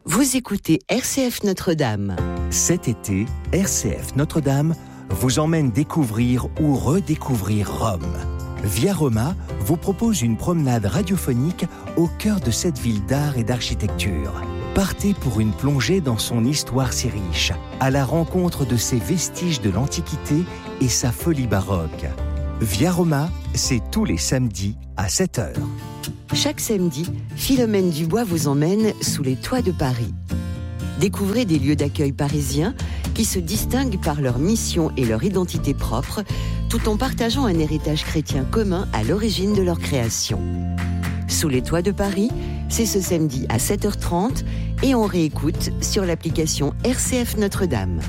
Vous écoutez RCF Notre-Dame. Cet été, RCF Notre-Dame vous emmène découvrir ou redécouvrir Rome. Via Roma vous propose une promenade radiophonique au cœur de cette ville d'art et d'architecture. Partez pour une plongée dans son histoire si riche, à la rencontre de ses vestiges de l'Antiquité et sa folie baroque. Via Roma, c'est tous les samedis à 7h. Chaque samedi, Philomène Dubois vous emmène sous les toits de Paris. Découvrez des lieux d'accueil parisiens qui se distinguent par leur mission et leur identité propre, tout en partageant un héritage chrétien commun à l'origine de leur création. Sous les toits de Paris, c'est ce samedi à 7h30 et on réécoute sur l'application RCF Notre-Dame.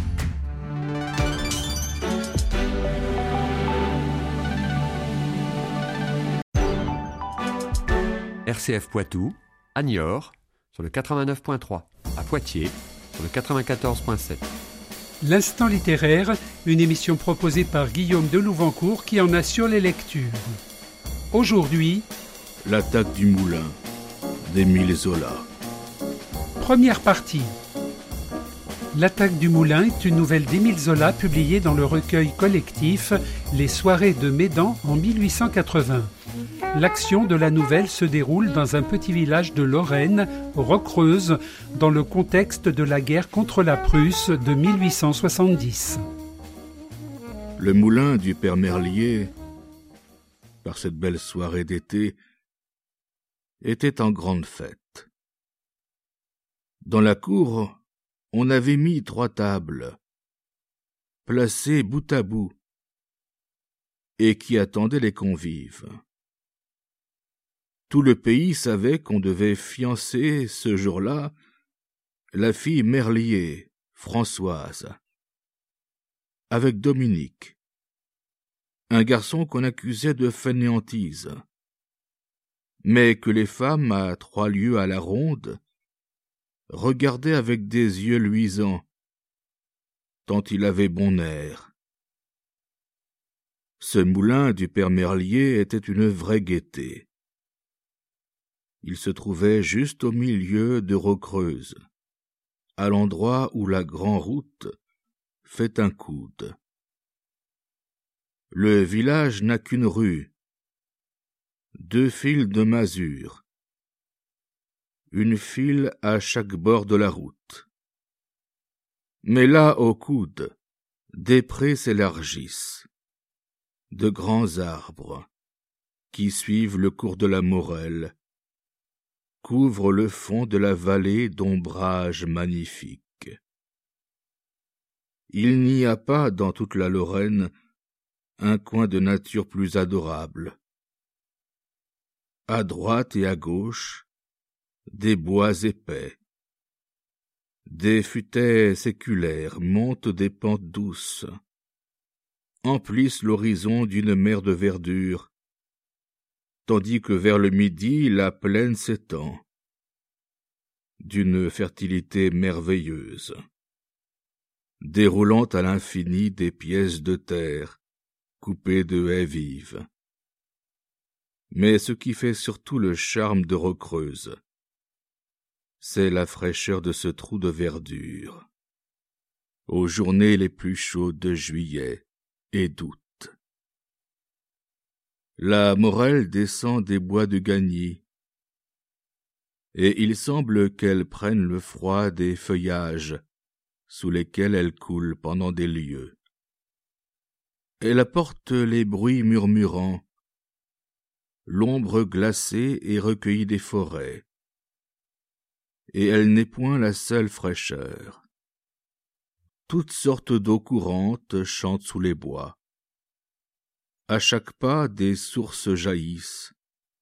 RCF Poitou, à Niort, sur le 89.3, à Poitiers, sur le 94.7. L'Instant littéraire, une émission proposée par Guillaume de Louvancourt qui en assure les lectures. Aujourd'hui, L'attaque du moulin d'Émile Zola. Première partie. L'attaque du moulin est une nouvelle d'Émile Zola publiée dans le recueil collectif Les soirées de Médan en 1880. L'action de la nouvelle se déroule dans un petit village de Lorraine, Roquereuse, dans le contexte de la guerre contre la Prusse de 1870. Le moulin du père Merlier, par cette belle soirée d'été, était en grande fête. Dans la cour, on avait mis 3 tables, placées bout à bout, et qui attendaient les convives. Tout le pays savait qu'on devait fiancer ce jour-là la fille Merlier, Françoise, avec Dominique, un garçon qu'on accusait de fainéantise, mais que les femmes à 3 lieues à la ronde regardaient avec des yeux luisants, tant il avait bon air. Ce moulin du père Merlier était une vraie gaieté. Il se trouvait juste au milieu de Roquereuse, à l'endroit où la grande route fait un coude. Le village n'a qu'une rue, 2 files de masures, une file à chaque bord de la route. Mais là, au coude, des prés s'élargissent, de grands arbres, qui suivent le cours de la Morelle, couvrent le fond de la vallée d'ombrages magnifiques. Il n'y a pas dans toute la Lorraine un coin de nature plus adorable. À droite et à gauche, des bois épais. Des futaies séculaires montent des pentes douces, emplissent l'horizon d'une mer de verdure, tandis que vers le midi la plaine s'étend, d'une fertilité merveilleuse, déroulant à l'infini des pièces de terre coupées de haies vives. Mais ce qui fait surtout le charme de Roquereuse, c'est la fraîcheur de ce trou de verdure, aux journées les plus chaudes de juillet et d'août. La Morelle descend des bois de Gagny, et il semble qu'elle prenne le froid des feuillages sous lesquels elle coule pendant des lieues. Elle apporte les bruits murmurants, l'ombre glacée et recueillie des forêts, et elle n'est point la seule fraîcheur. Toutes sortes d'eaux courantes chantent sous les bois. À chaque pas, des sources jaillissent.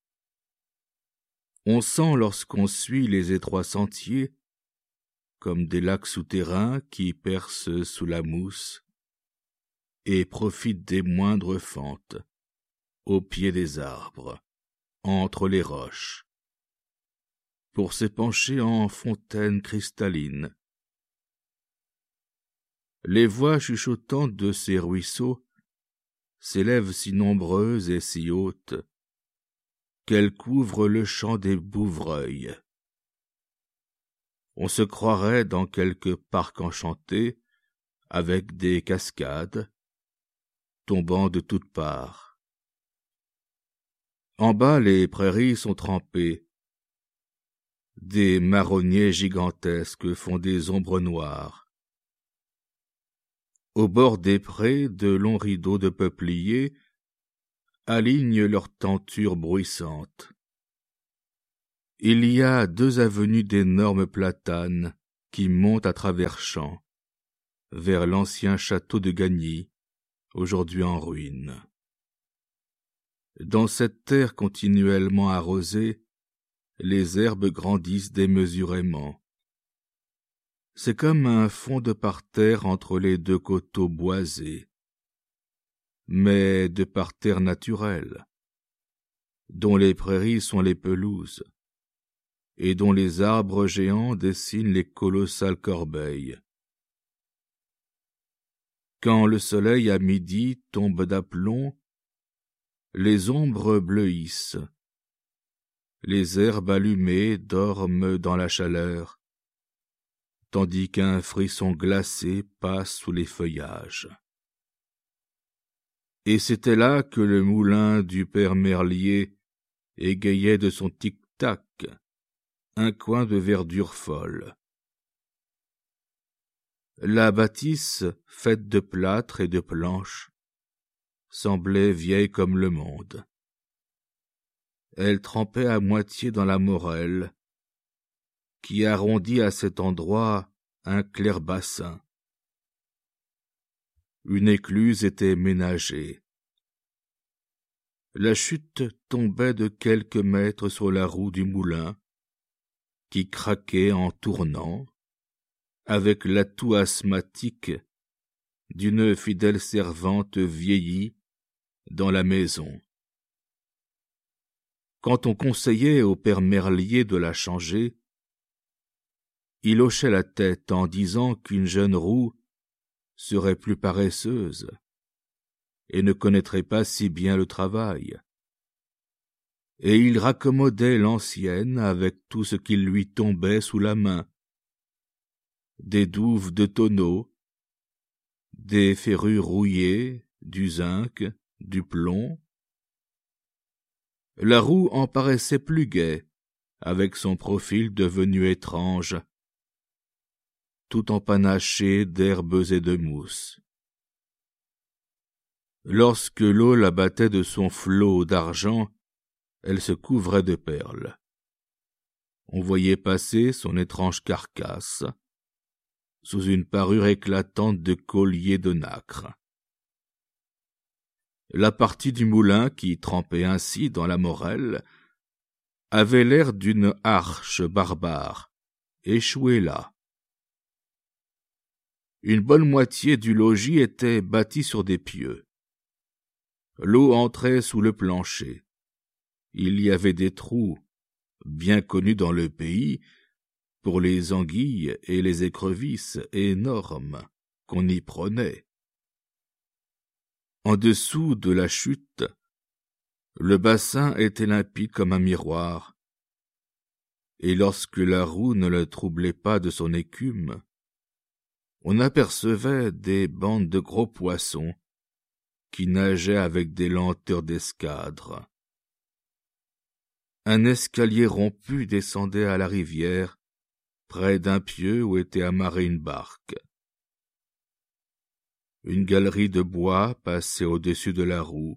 On sent lorsqu'on suit les étroits sentiers, comme des lacs souterrains qui percent sous la mousse et profitent des moindres fentes, au pied des arbres, entre les roches, pour s'épancher en fontaines cristallines. Les voix chuchotantes de ces ruisseaux s'élèvent si nombreuses et si hautes qu'elles couvrent le champ des bouvreuils. On se croirait dans quelque parc enchanté, avec des cascades, tombant de toutes parts. En bas, les prairies sont trempées. Des marronniers gigantesques font des ombres noires. Au bord des prés, de longs rideaux de peupliers alignent leurs tentures bruissantes. Il y a 2 avenues d'énormes platanes qui montent à travers champs, vers l'ancien château de Gagny, aujourd'hui en ruine. Dans cette terre continuellement arrosée, les herbes grandissent démesurément. C'est comme un fond de parterre entre les 2 coteaux boisés, mais de parterre naturel, dont les prairies sont les pelouses, et dont les arbres géants dessinent les colossales corbeilles. Quand le soleil à midi tombe d'aplomb, les ombres bleuissent. Les herbes allumées dorment dans la chaleur, tandis qu'un frisson glacé passe sous les feuillages. Et c'était là que le moulin du père Merlier égayait de son tic-tac un coin de verdure folle. La bâtisse, faite de plâtre et de planches, semblait vieille comme le monde. Elle trempait à moitié dans la Morelle, qui arrondit à cet endroit un clair bassin. Une écluse était ménagée. La chute tombait de quelques mètres sur la roue du moulin, qui craquait en tournant, avec l'atout asthmatique d'une fidèle servante vieillie dans la maison. Quand on conseillait au père Merlier de la changer, il hochait la tête en disant qu'une jeune roue serait plus paresseuse et ne connaîtrait pas si bien le travail. Et il raccommodait l'ancienne avec tout ce qui lui tombait sous la main. Des douves de tonneaux, des ferrures rouillées, du zinc, du plomb. La roue en paraissait plus gaie, avec son profil devenu étrange, tout empanaché d'herbes et de mousse. Lorsque l'eau la battait de son flot d'argent, elle se couvrait de perles. On voyait passer son étrange carcasse, sous une parure éclatante de colliers de nacre. La partie du moulin qui trempait ainsi dans la Morelle avait l'air d'une arche barbare, échouée là. Une bonne moitié du logis était bâtie sur des pieux. L'eau entrait sous le plancher. Il y avait des trous, bien connus dans le pays, pour les anguilles et les écrevisses énormes qu'on y prenait. En dessous de la chute, le bassin était limpide comme un miroir, et lorsque la roue ne le troublait pas de son écume, on apercevait des bandes de gros poissons qui nageaient avec des lenteurs d'escadre. Un escalier rompu descendait à la rivière, près d'un pieu où était amarrée une barque. Une galerie de bois passait au-dessus de la roue.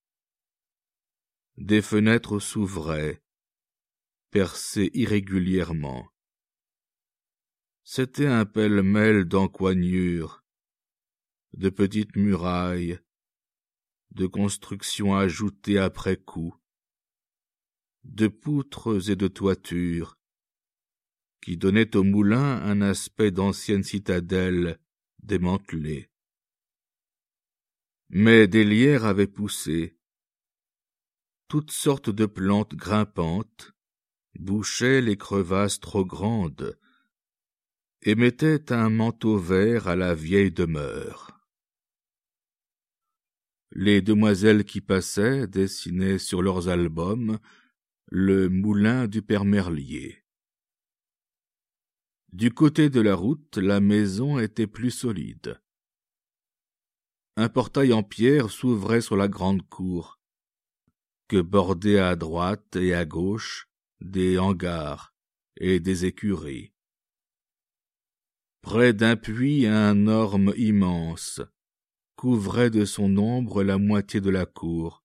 Des fenêtres s'ouvraient, percées irrégulièrement. C'était un pêle-mêle d'encoignures, de petites murailles, de constructions ajoutées après coup, de poutres et de toitures, qui donnaient au moulin un aspect d'ancienne citadelle démantelée. Mais des lierres avaient poussé. Toutes sortes de plantes grimpantes bouchaient les crevasses trop grandes et mettaient un manteau vert à la vieille demeure. Les demoiselles qui passaient dessinaient sur leurs albums le moulin du père Merlier. Du côté de la route, la maison était plus solide. Un portail en pierre s'ouvrait sur la grande cour, que bordaient à droite et à gauche des hangars et des écuries. Près d'un puits, un orme immense couvrait de son ombre la moitié de la cour.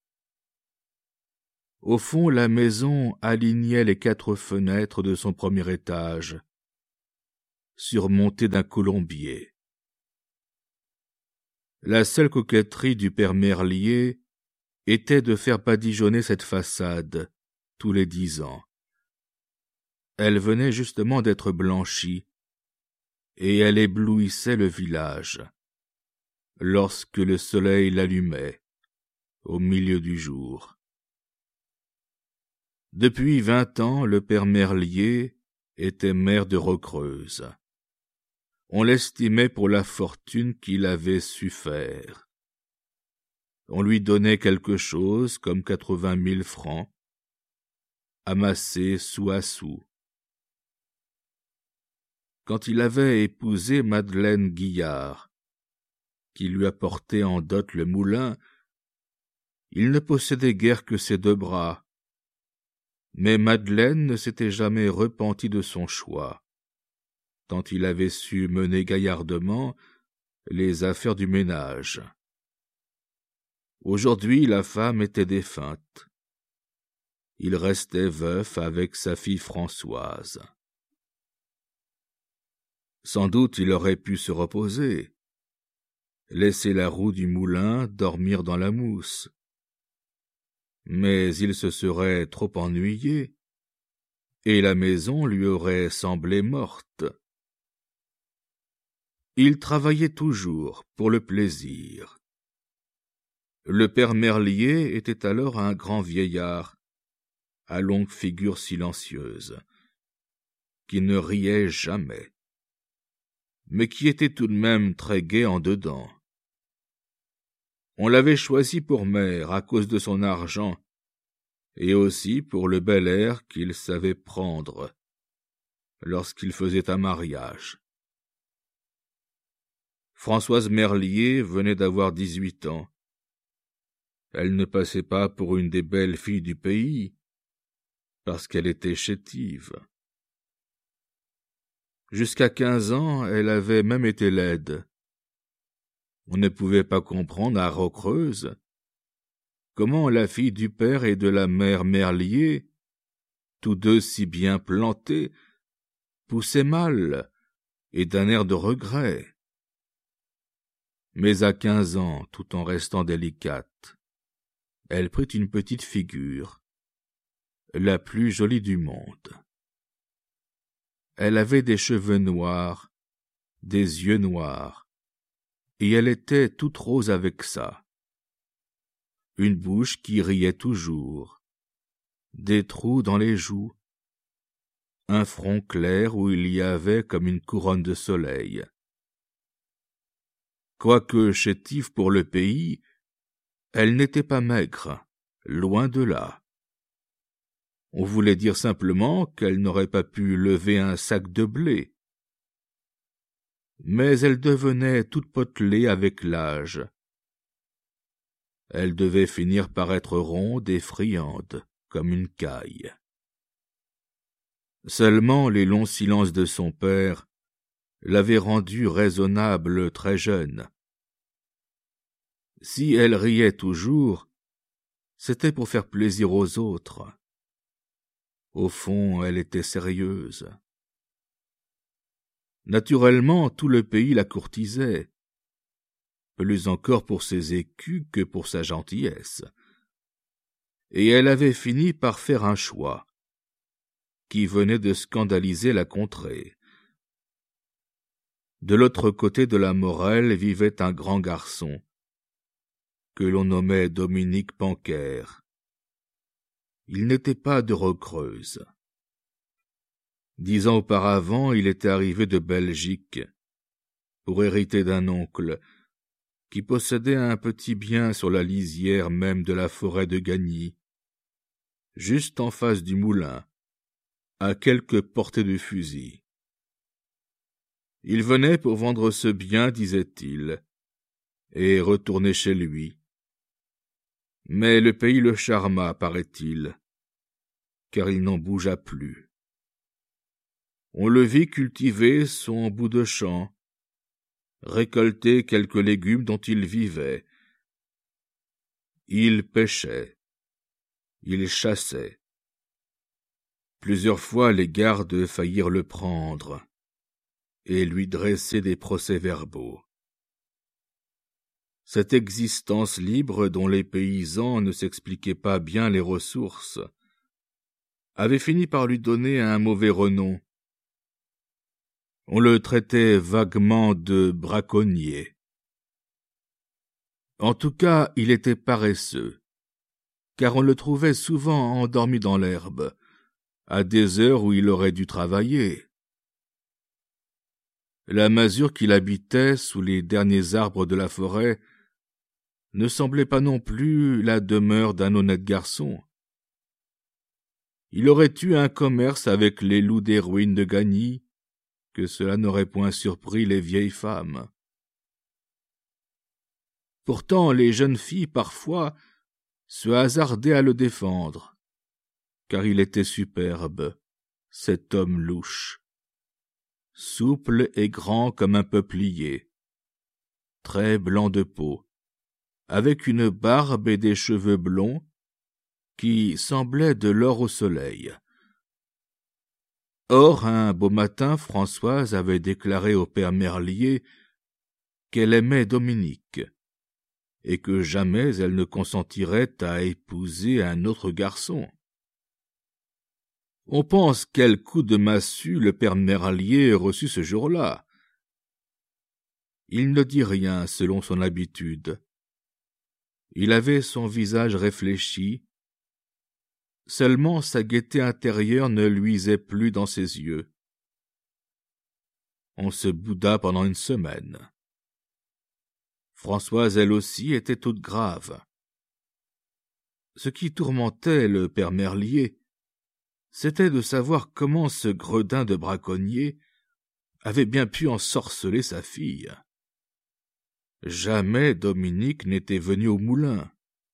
Au fond, la maison alignait les 4 fenêtres de son premier étage, surmontées d'un colombier. La seule coquetterie du père Merlier était de faire badigeonner cette façade tous les 10 ans. Elle venait justement d'être blanchie, et elle éblouissait le village, lorsque le soleil l'allumait, au milieu du jour. Depuis 20 ans, le père Merlier était maire de Rocreuse. On l'estimait pour la fortune qu'il avait su faire. On lui donnait quelque chose comme 80 000 francs, amassés sou à sou. Quand il avait épousé Madeleine Guillard, qui lui apportait en dot le moulin, il ne possédait guère que ses 2 bras, mais Madeleine ne s'était jamais repentie de son choix, tant il avait su mener gaillardement les affaires du ménage. Aujourd'hui, la femme était défunte. Il restait veuf avec sa fille Françoise. Sans doute il aurait pu se reposer, laisser la roue du moulin dormir dans la mousse. Mais il se serait trop ennuyé, et la maison lui aurait semblé morte. Il travaillait toujours pour le plaisir. Le père Merlier était alors un grand vieillard, à longue figure silencieuse, qui ne riait jamais, mais qui était tout de même très gai en dedans. On l'avait choisi pour maire à cause de son argent, et aussi pour le bel air qu'il savait prendre lorsqu'il faisait un mariage. Françoise Merlier venait d'avoir 18 ans. Elle ne passait pas pour une des belles filles du pays, parce qu'elle était chétive. Jusqu'à 15 ans, elle avait même été laide. On ne pouvait pas comprendre à Rocreuse comment la fille du père et de la mère Merlier, tous deux si bien plantés, poussaient mal et d'un air de regret. Mais à 15 ans, tout en restant délicate, elle prit une petite figure, la plus jolie du monde. Elle avait des cheveux noirs, des yeux noirs, et elle était toute rose avec ça. Une bouche qui riait toujours, des trous dans les joues, un front clair où il y avait comme une couronne de soleil. Quoique chétive pour le pays, elle n'était pas maigre, loin de là. On voulait dire simplement qu'elle n'aurait pas pu lever un sac de blé. Mais elle devenait toute potelée avec l'âge. Elle devait finir par être ronde et friande, comme une caille. Seulement les longs silences de son père l'avaient rendue raisonnable très jeune. Si elle riait toujours, c'était pour faire plaisir aux autres. Au fond, elle était sérieuse. Naturellement, tout le pays la courtisait, plus encore pour ses écus que pour sa gentillesse. Et elle avait fini par faire un choix, qui venait de scandaliser la contrée. De l'autre côté de la Morelle vivait un grand garçon, que l'on nommait Dominique Panker. Il n'était pas de Rocreuse. 10 ans auparavant, il était arrivé de Belgique, pour hériter d'un oncle, qui possédait un petit bien sur la lisière même de la forêt de Gagny, juste en face du moulin, à quelques portées de fusil. Il venait pour vendre ce bien, disait-il, et retourner chez lui. Mais le pays le charma, paraît-il, car il n'en bougea plus. On le vit cultiver son bout de champ, récolter quelques légumes dont il vivait. Il pêchait, il chassait. Plusieurs fois les gardes faillirent le prendre et lui dresser des procès-verbaux. Cette existence libre dont les paysans ne s'expliquaient pas bien les ressources avait fini par lui donner un mauvais renom. On le traitait vaguement de braconnier. En tout cas, il était paresseux, car on le trouvait souvent endormi dans l'herbe, à des heures où il aurait dû travailler. La masure qu'il habitait sous les derniers arbres de la forêt ne semblait pas non plus la demeure d'un honnête garçon. Il aurait eu un commerce avec les loups des ruines de Gagny, que cela n'aurait point surpris les vieilles femmes. Pourtant, les jeunes filles, parfois, se hasardaient à le défendre, car il était superbe, cet homme louche, souple et grand comme un peuplier, très blanc de peau, avec une barbe et des cheveux blonds qui semblaient de l'or au soleil. Or, un beau matin, Françoise avait déclaré au père Merlier qu'elle aimait Dominique, et que jamais elle ne consentirait à épouser un autre garçon. On pense quel coup de massue le père Merlier reçut ce jour-là. Il ne dit rien selon son habitude. Il avait son visage réfléchi, seulement sa gaieté intérieure ne luisait plus dans ses yeux. On se bouda pendant une semaine. Françoise, elle aussi, était toute grave. Ce qui tourmentait le père Merlier, c'était de savoir comment ce gredin de braconnier avait bien pu ensorceler sa fille. Jamais Dominique n'était venu au moulin.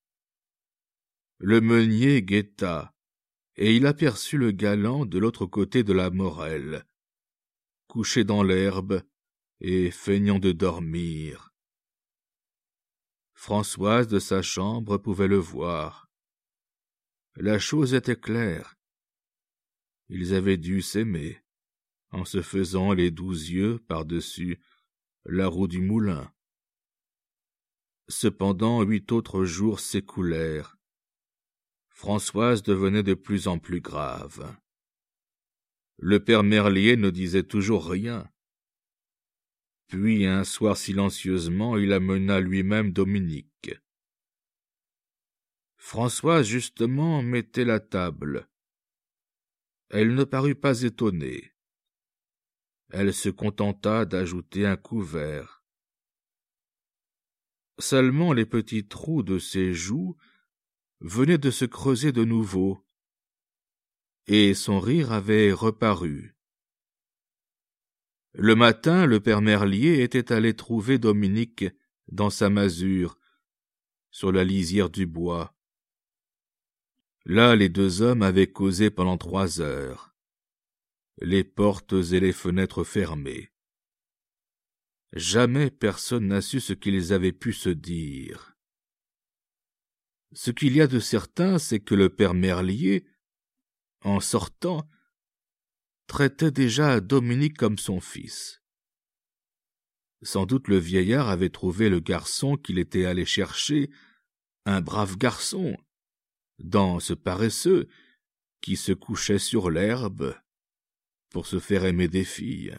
Le meunier guetta, et il aperçut le galant de l'autre côté de la Morelle, couché dans l'herbe et feignant de dormir. Françoise, de sa chambre, pouvait le voir. La chose était claire. Ils avaient dû s'aimer, en se faisant les 12 yeux par-dessus la roue du moulin. Cependant, 8 autres jours s'écoulèrent. Françoise devenait de plus en plus grave. Le père Merlier ne disait toujours rien. Puis, un soir silencieusement, il amena lui-même Dominique. Françoise, justement, mettait la table. Elle ne parut pas étonnée. Elle se contenta d'ajouter un couvert. Seulement les petits trous de ses joues venaient de se creuser de nouveau, et son rire avait reparu. Le matin, le père Merlier était allé trouver Dominique dans sa masure, sur la lisière du bois. Là, les deux hommes avaient causé pendant 3 heures, les portes et les fenêtres fermées. Jamais personne n'a su ce qu'ils avaient pu se dire. Ce qu'il y a de certain, c'est que le père Merlier, en sortant, traitait déjà Dominique comme son fils. Sans doute le vieillard avait trouvé le garçon qu'il était allé chercher, un brave garçon, dans ce paresseux qui se couchait sur l'herbe pour se faire aimer des filles.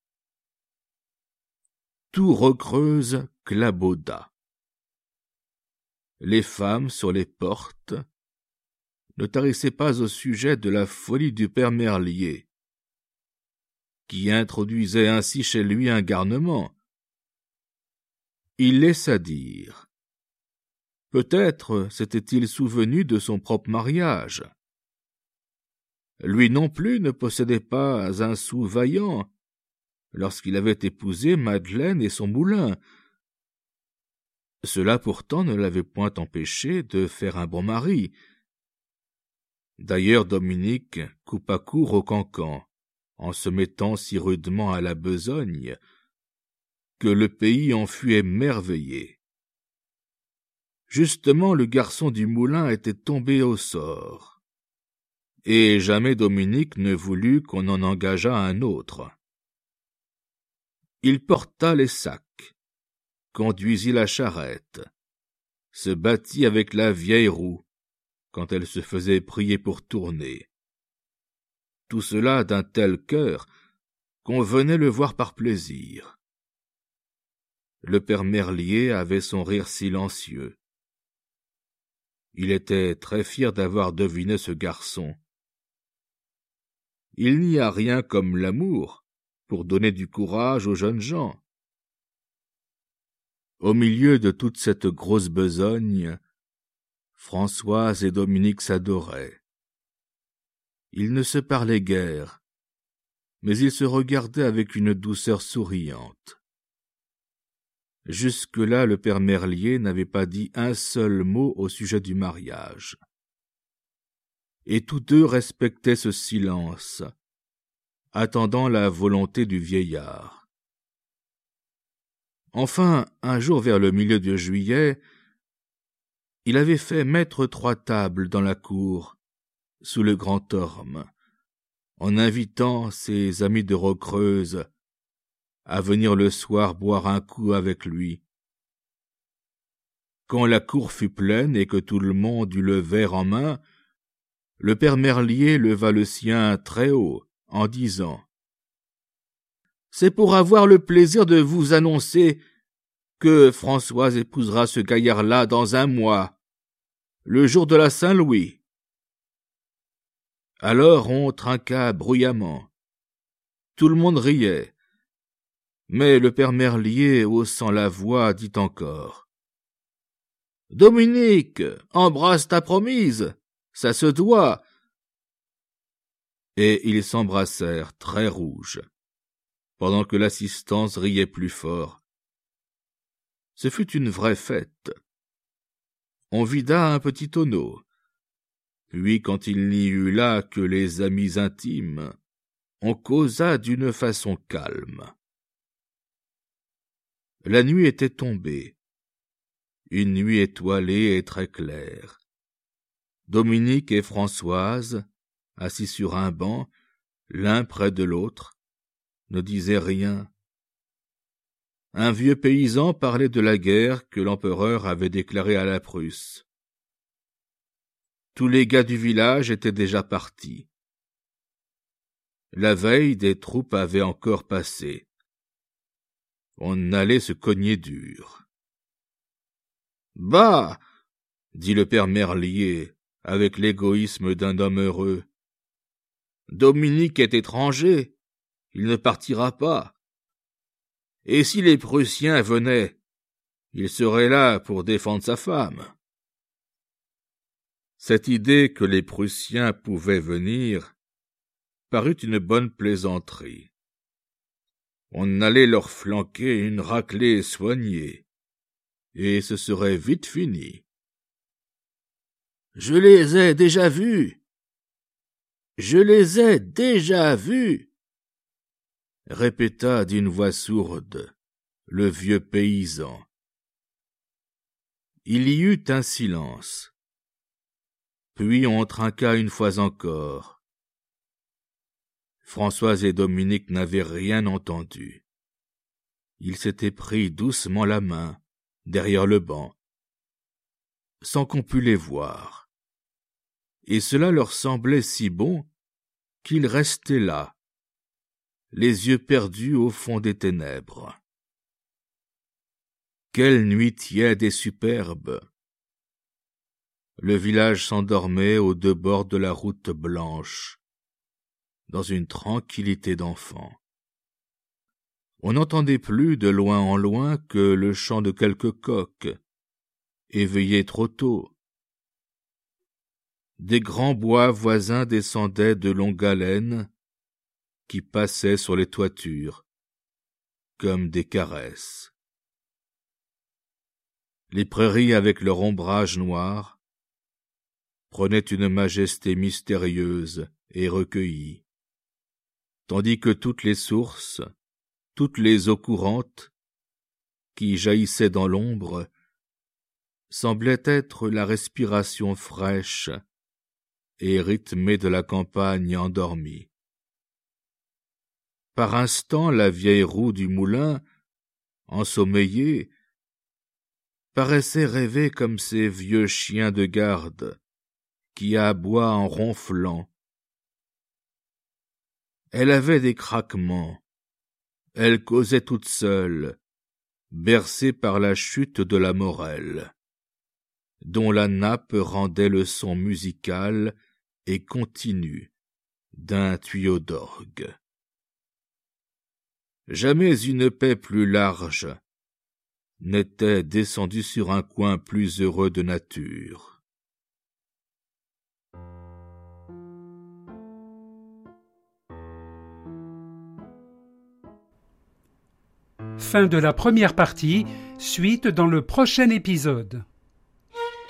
Tout Recreuse clabauda. Les femmes sur les portes ne tarissaient pas au sujet de la folie du père Merlier, qui introduisait ainsi chez lui un garnement. Il laissa dire. Peut-être s'était-il souvenu de son propre mariage. Lui non plus ne possédait pas un sou vaillant, lorsqu'il avait épousé Madeleine et son moulin. Cela pourtant ne l'avait point empêché de faire un bon mari. D'ailleurs, Dominique coupa court au cancan, en se mettant si rudement à la besogne, que le pays en fut émerveillé. Justement, le garçon du moulin était tombé au sort, et jamais Dominique ne voulut qu'on en engageât un autre. Il porta les sacs, conduisit la charrette, se battit avec la vieille roue, quand elle se faisait prier pour tourner. Tout cela d'un tel cœur qu'on venait le voir par plaisir. Le père Merlier avait son rire silencieux. Il était très fier d'avoir deviné ce garçon. Il n'y a rien comme l'amour pour donner du courage aux jeunes gens. Au milieu de toute cette grosse besogne, Françoise et Dominique s'adoraient. Ils ne se parlaient guère, mais ils se regardaient avec une douceur souriante. Jusque-là, le père Merlier n'avait pas dit un seul mot au sujet du mariage. Et tous deux respectaient ce silence, attendant la volonté du vieillard. Enfin, un jour vers le milieu de juillet, il avait fait mettre 3 tables dans la cour, sous le grand orme, en invitant ses amis de Rocreuse à venir le soir boire un coup avec lui. Quand la cour fut pleine et que tout le monde eut le verre en main, le père Merlier leva le sien très haut, en disant « C'est pour avoir le plaisir de vous annoncer que Françoise épousera ce gaillard-là dans 1 mois, le jour de la Saint-Louis. » Alors on trinqua bruyamment. Tout le monde riait. Mais le père Merlier, haussant la voix, dit encore « Dominique, embrasse ta promise, ça se doit. » Et ils s'embrassèrent très rouges, pendant que l'assistance riait plus fort. Ce fut une vraie fête. On vida un petit tonneau. Puis, quand il n'y eut là que les amis intimes, on causa d'une façon calme. La nuit était tombée, une nuit étoilée et très claire. Dominique et Françoise, assis sur un banc, l'un près de l'autre, ne disaient rien. Un vieux paysan parlait de la guerre que l'empereur avait déclarée à la Prusse. Tous les gars du village étaient déjà partis. La veille, des troupes avaient encore passé. On allait se cogner dur. « Bah !» dit le père Merlier, avec l'égoïsme d'un homme heureux. « Dominique est étranger, il ne partira pas. Et si les Prussiens venaient, il serait là pour défendre sa femme. » Cette idée que les Prussiens pouvaient venir parut une bonne plaisanterie. On allait leur flanquer une raclée soignée, et ce serait vite fini. « Je les ai déjà vus. Je les ai déjà vus !» répéta d'une voix sourde le vieux paysan. Il y eut un silence. Puis on trinqua une fois encore. Françoise et Dominique n'avaient rien entendu. Ils s'étaient pris doucement la main, derrière le banc, sans qu'on pût les voir. Et cela leur semblait si bon qu'ils restaient là, les yeux perdus au fond des ténèbres. Quelle nuit tiède et superbe! Le village s'endormait aux 2 bords de la route blanche, dans une tranquillité d'enfant. On n'entendait plus de loin en loin que le chant de quelques coqs, éveillés trop tôt. Des grands bois voisins descendaient de longues haleines qui passaient sur les toitures, comme des caresses. Les prairies avec leur ombrage noir prenaient une majesté mystérieuse et recueillie, tandis que toutes les sources, toutes les eaux courantes, qui jaillissaient dans l'ombre, semblaient être la respiration fraîche et rythmée de la campagne endormie. Par instants, la vieille roue du moulin, ensommeillée, paraissait rêver comme ces vieux chiens de garde qui aboient en ronflant. Elle avait des craquements, elle causait toute seule, bercée par la chute de la Morelle, dont la nappe rendait le son musical et continu d'un tuyau d'orgue. Jamais une paix plus large n'était descendue sur un coin plus heureux de nature. Fin de la première partie, suite dans le prochain épisode.